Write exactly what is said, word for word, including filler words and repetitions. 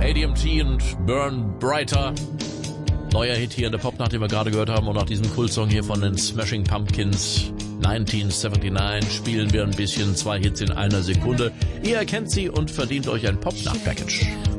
A D M T und Burn Brighter. Neuer Hit hier in der Popnacht, den wir gerade gehört haben. Und nach diesem Cool-Song hier von den Smashing Pumpkins neunzehnhundertneunundsiebzig spielen wir ein bisschen zwei Hits in einer Sekunde. Ihr erkennt sie und verdient euch ein Popnacht-Package.